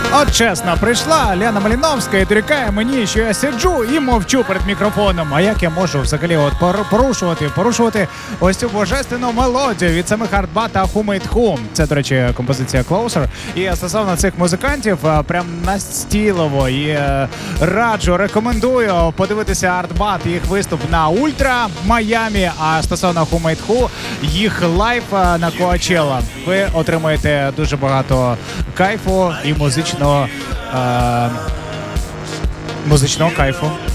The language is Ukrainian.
От чесно, прийшла Лена Маліновська і дорікає мені, що я сиджу і мовчу перед мікрофоном. А як я можу взагалі порушувати ось цю божественну мелодію від самих Artbat та Who Made Who. Це, до речі, композиція Closer. І стосовно цих музикантів, прям настійливо і раджу, рекомендую подивитися Artbat, їх виступ на Ультра Майамі, а стосовно Who Made Who, їх лайв на Coachella. Ви отримаєте дуже багато кайфу і музичного кайфу.